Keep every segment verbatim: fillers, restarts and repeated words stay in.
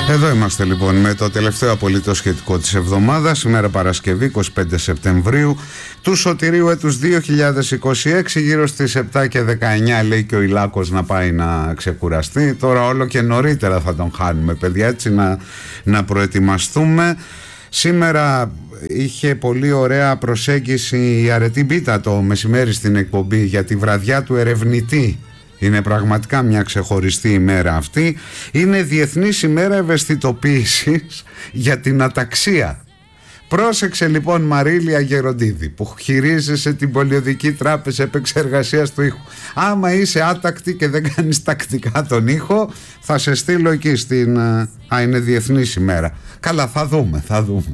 Εδώ είμαστε λοιπόν με το τελευταίο απολύτως σχετικό της εβδομάδας, σήμερα Παρασκευή είκοσι πέντε Σεπτεμβρίου του σωτηρίου έτους δύο χιλιάδες είκοσι έξι, γύρω στις επτά και δεκαεννιά λέει και ο Ηλάκος να πάει να ξεκουραστεί. Τώρα όλο και νωρίτερα θα τον χάνουμε, παιδιά, έτσι να, να προετοιμαστούμε. Σήμερα είχε πολύ ωραία προσέγγιση η Αρετή Μπίτα το μεσημέρι στην εκπομπή για τη βραδιά του ερευνητή. Είναι πραγματικά μια ξεχωριστή ημέρα αυτή. Είναι Διεθνής ημέρα ευαισθητοποίησης για την αταξία. Πρόσεξε λοιπόν Μαρίλια Γεροντίδη που χειρίζεσαι την Πολιοδική Τράπεζα Επεξεργασίας του Ήχου. Άμα είσαι άτακτη και δεν κάνεις τακτικά τον ήχο, θα σε στείλω εκεί στην... Α, είναι Διεθνής ημέρα. Καλά, θα δούμε, θα δούμε.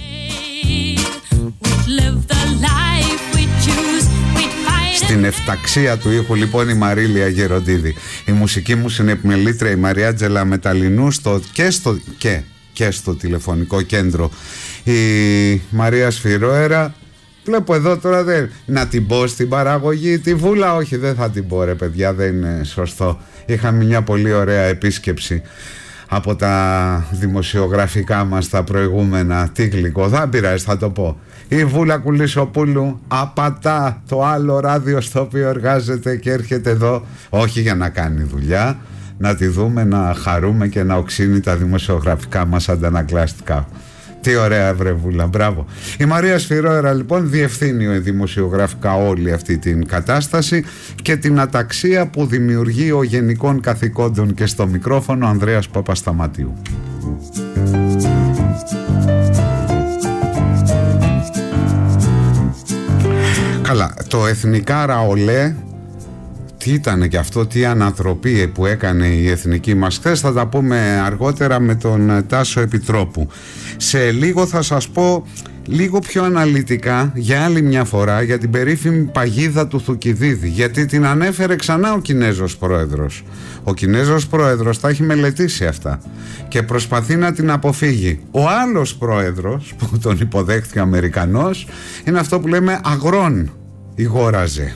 Στην εφταξία του ήχου λοιπόν η Μαρίλια Γεροντίδη. Η μουσική μου συνεπιμελήτρια η Μαριάτζελα Μεταλλινού στο, και, στο, και, και στο τηλεφωνικό κέντρο η Μαρία Σφυρόερα. Βλέπω εδώ τώρα δεν, να την πω στην παραγωγή τη Βούλα. Όχι, δεν θα την πω ρε παιδιά, δεν είναι σωστό. Είχαμε μια πολύ ωραία επίσκεψη από τα δημοσιογραφικά μας τα προηγούμενα. Τι γλυκό, δεν πειράζει, θα το πω. Η Βούλα Κουλισοπούλου απατά το άλλο ράδιο στο οποίο εργάζεται και έρχεται εδώ, όχι για να κάνει δουλειά, να τη δούμε, να χαρούμε και να οξύνει τα δημοσιογραφικά μας αντανακλαστικά. Τι ωραία βρε Βούλα, μπράβο. Η Μαρία Σφυρόερα λοιπόν διευθύνει δημοσιογραφικά όλη αυτή την κατάσταση και την αταξία που δημιουργεί ο γενικών καθηκόντων και στο μικρόφωνο Ανδρέας Παπασταματίου. Καλά, το Εθνικά Ραολέ, τι ήτανε και αυτό, τι ανατροπή που έκανε η εθνική μας χθες, θα τα πούμε αργότερα με τον Τάσο Επιτρόπου. Σε λίγο θα σας πω λίγο πιο αναλυτικά για άλλη μια φορά για την περίφημη παγίδα του Θουκυδίδη, γιατί την ανέφερε ξανά ο Κινέζος πρόεδρος. Ο Κινέζος πρόεδρος τα έχει μελετήσει αυτά και προσπαθεί να την αποφύγει. Ο άλλος πρόεδρος που τον υποδέχθηκε Αμερικανός είναι αυτό που λέμε αγρών ηγόραζε.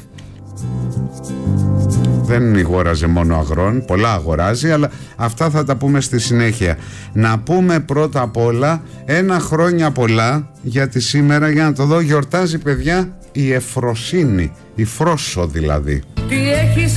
Δεν ηγόραζε μόνο αγρών, πολλά αγοράζει, αλλά αυτά θα τα πούμε στη συνέχεια. Να πούμε πρώτα απ' όλα ένα χρόνια πολλά, γιατί σήμερα, για να το δω, γιορτάζει παιδιά η Εφροσύνη, η Φρόσο δηλαδή.